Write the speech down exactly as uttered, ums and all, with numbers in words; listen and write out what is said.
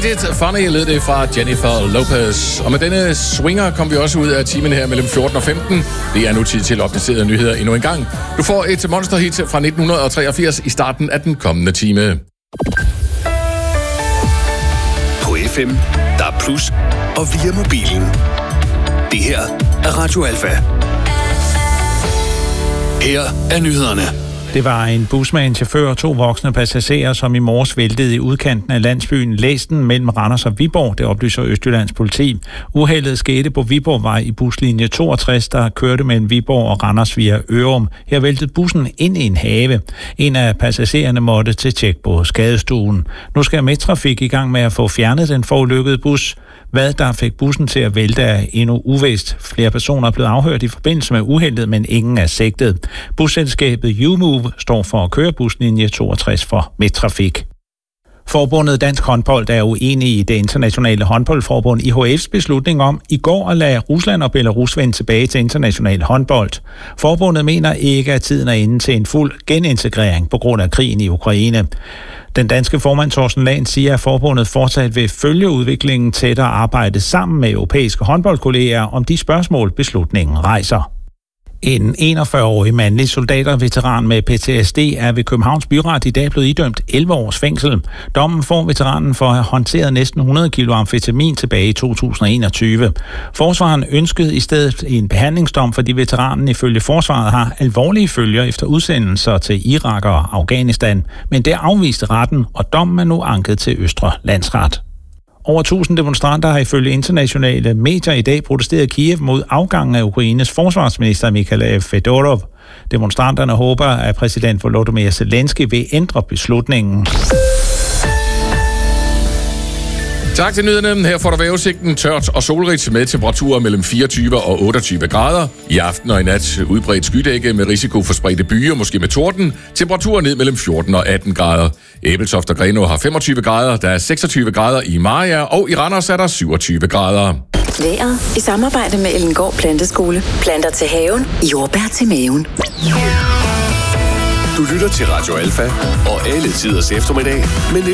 It Funny lød det fra Jennifer Lopez. Og med denne swinger kom vi også ud af timen her mellem fjorten og femten. Det er nu tid til opdaterede nyheder endnu en gang. Du får et monsterhit fra nitten treogfirs i starten af den kommende time. På F M, der er plus, og via mobilen. Det her er Radio Alfa. Her er nyhederne. Det var en bus med en chauffør og to voksne passagerer, som i morges væltede i udkanten af landsbyen Læsten mellem Randers og Viborg, det oplyser Østjyllands politi. Uheldet skete på Viborgvej i buslinje toogtres, der kørte mellem Viborg og Randers via Ørum. Her væltede bussen ind i en have. En af passagererne måtte til tjek på skadestuen. Nu skal Midttrafik i gang med at få fjernet den forulykkede bus. Hvad der fik bussen til at vælte er endnu uvist. Flere personer er blevet afhørt i forbindelse med uheldet, men ingen er sigtet. Busselskabet U-Move står for at køre buslinje toogtres for Midttrafik. Forbundet Dansk Håndbold er uenig i det internationale håndboldforbund I H F's beslutning om i går at lade Rusland og Belarus vende tilbage til international håndbold. Forbundet mener ikke, at tiden er inde til en fuld genintegrering på grund af krigen i Ukraine. Den danske formand Torsten Lahn siger, at forbundet fortsat vil følge udviklingen tæt og arbejde sammen med europæiske håndboldkolleger om de spørgsmål, beslutningen rejser. En enogfyrre-årig mandlig soldaterveteran med P T S D er ved Københavns Byret i dag blevet idømt elleve års fængsel. Dommen får veteranen for at have håndteret næsten hundrede kilo amfetamin tilbage i to tusind og enogtyve. Forsvaren ønskede i stedet en behandlingsdom, fordi veteranen ifølge forsvaret har alvorlige følger efter udsendelser til Irak og Afghanistan. Men det afviste retten, og dommen er nu anket til Østre Landsret. Over tusind demonstranter har ifølge internationale medier i dag protesteret i Kiev mod afgangen af Ukraines forsvarsminister Mikhail Fedorov. Demonstranterne håber, at præsident Volodymyr Zelensky vil ændre beslutningen. Tak til nyhederne. Her får du vejrudsigten tørt og solrigt med temperaturer mellem fireogtyve og otteogtyve grader. I aften og i nat udbredt skydække med risiko for spredte byer, måske med torden. Temperaturer ned mellem fjorten og atten grader. Ebeltoft og Grenaa har femogtyve grader, der er seksogtyve grader i Mariager, og i Randers er der syvogtyve grader. Vejret i samarbejde med Ellengård Planteskole. Planter til haven, jordbær til maven. Du lytter til Radio Alfa og alle tiders eftermiddag med